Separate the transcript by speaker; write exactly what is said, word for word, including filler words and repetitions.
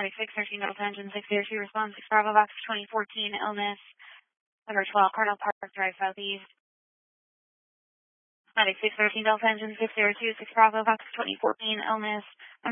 Speaker 1: ninety-six thirteen Delta Engine six zero two, response six Bravo Box twenty fourteen, illness, number twelve, Cardinal Park Drive Southeast. ninety-six thirteen Delta Engine six zero two, six Bravo Box twenty fourteen, illness,